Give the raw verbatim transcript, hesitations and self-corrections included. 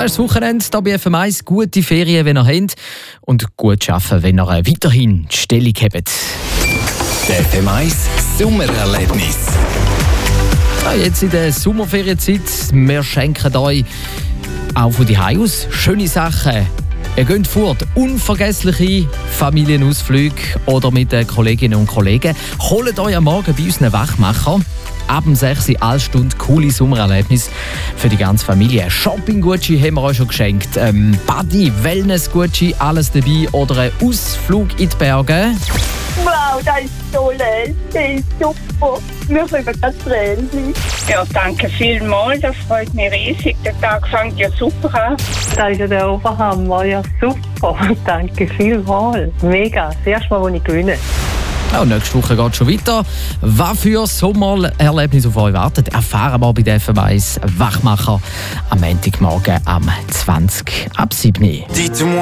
Da ist das Wochenende, da bei F M eins. Gute Ferien, wenn ihr habt. Und gut arbeiten, wenn ihr weiterhin die Stellung habt. Der F M eins Sommererlebnis. Ja, jetzt in der Sommerferienzeit, wir schenken euch auch von die aus schöne Sachen. Ihr geht fort, unvergessliche Familienausflüge oder mit den Kolleginnen und Kollegen. Holt euch am Morgen bei unseren Wachmachern. Ab um sechs Uhr alle Stunde coole Sommererlebnis für die ganze Familie. Shopping-Gutschein haben wir euch schon geschenkt. Ähm, Body, Wellness-Gutschein, alles dabei. Oder ein Ausflug in die Berge. Wow, das ist toll, das ist super. Wir können ganz Tränen. Ja, danke vielmals, das freut mich riesig. Der Tag fängt ja super an. Das ist ja der Oberhammer, ja super. Danke vielmals. Mega, das erste Mal, als ich gewinne. Ja, nächste Woche geht es schon weiter. Was für Sommererlebnis auf euch wartet, erfahren wir bei der F M eins Wachmacher am Montagmorgen am zwanzig ab sieben Uhr.